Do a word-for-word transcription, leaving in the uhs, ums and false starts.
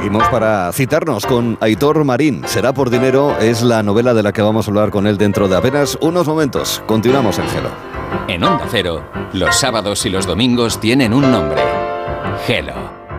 Seguimos para citarnos con Aitor Marín. Será por dinero, es la novela de la que vamos a hablar con él dentro de apenas unos momentos. Continuamos en Gelo. En Onda Cero, los sábados y los domingos tienen un nombre: Gelo.